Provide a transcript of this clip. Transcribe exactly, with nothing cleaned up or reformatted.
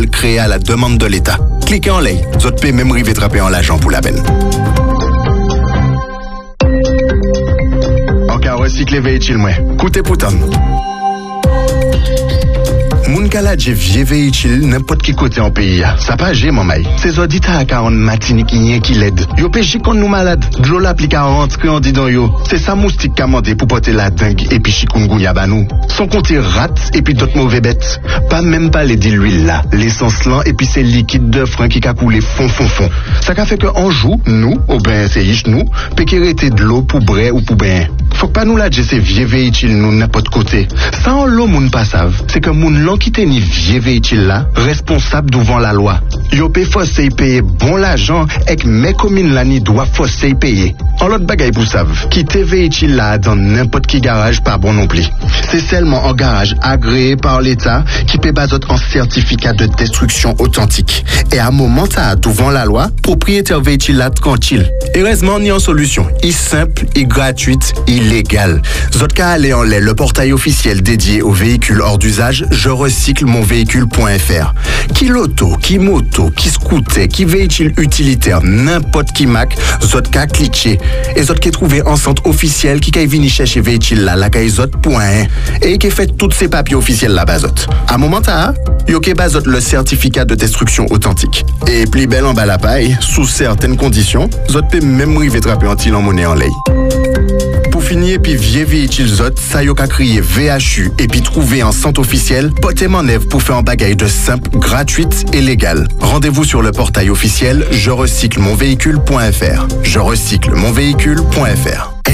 officielle créée à la demande de l'État. Cliquez en ligne, vous pouvez même arriver trapper en l'argent pour la peine. Encore recycler véhicule, moi. Coûtez poutan. Moun kala je vieux véhicule n'importe qui côté en pays. Ça pas j'ai mon maille. Ces auditeurs à quarante matini qui n'y qui l'aide. Yo péchi kon nous malade. De l'eau l'applique à rentrer en didon yo. C'est ça moustique qu'a mandé pour porter la dengue et puis chikungunya banou. Son compte rate et puis d'autres mauvais bêtes. Pas même pas les l'huile là. L'essence là et puis c'est liquide de frein qui a coulé fond fond fond. Ça qu'a fait que en joue, nous, au ben c'est riche nous, péquerité de l'eau pour bray ou pour ben. Faut pas nous la dire ces vieux véhicules nous n'importe côté. Ça en l'eau moun pas savent. C'est que moun l'on qui ni vieux véhicule là, responsable devant la loi. Yo pe forcé payer bon l'argent et que mes communes là ni doivent forcer payer. En l'autre bagaille pour savent, quitter véhicule là dans n'importe qui garage pas bon non plus. C'est seulement en garage agréé par l'État qui peut baser en certificat de destruction authentique. Et à un moment ça devant la loi, propriétaire véhicule là tranquille. Heureusement ni en solution, il simple, il gratuite, illégal. Zot ka aller en lait le portail officiel dédié aux véhicules hors d'usage, je recycle mon véhicule point f r. Qui l'auto, qui moto, qui scooter, qui véhicule utilitaire, n'importe qui Mac, zot ka cliquer. Et zot qui est trouvé en centre officiel qui kay vini chercher véhicule là, la kay zot point et qui fait tous ces papiers officiels là-bas zot. À moment ta, yo ke bazot le certificat de destruction authentique. Et plus belle en bas la paille, sous certaines conditions, zot peut même river trapper en til en monnaie en lait. Pour finir, puis vieux véhicule zot, ça yo ka crier V H U et puis trouver en centre officiel, potez manœuvre pour faire un bagaille de simple, gratuite et légale. Rendez-vous sur le portail officiel je recycle mon véhicule point f r. je recycle mon véhicule point f r.